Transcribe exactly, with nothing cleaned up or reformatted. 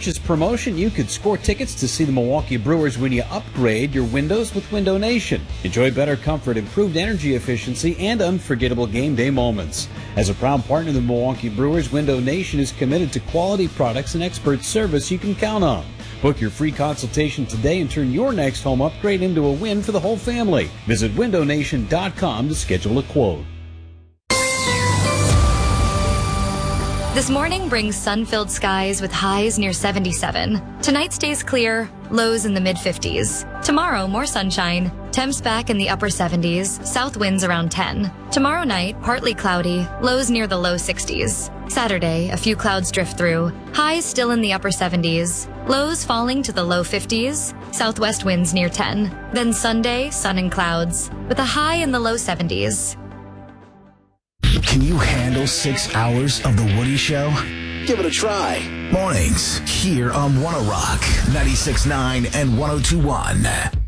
purchase promotion, you could score tickets to see the Milwaukee Brewers when you upgrade your windows with Window Nation. Enjoy better comfort, improved energy efficiency, and unforgettable game day moments. As a proud partner of the Milwaukee Brewers, Window Nation is committed to quality products and expert service you can count on. Book your free consultation today and turn your next home upgrade into a win for the whole family. Visit window nation dot com to schedule a quote. This morning brings sun-filled skies with highs near seventy-seven. Tonight stays clear, lows in the mid-fifties. Tomorrow, more sunshine, temps back in the upper seventies, south winds around ten. Tomorrow night, partly cloudy, lows near the low sixties. Saturday, a few clouds drift through, highs still in the upper seventies, lows falling to the low fifties, southwest winds near ten. Then Sunday, sun and clouds, with a high in the low seventies. Can you handle six hours of The Woody Show? Give it a try. Mornings here on One oh Rock, ninety-six point nine and one oh two point one.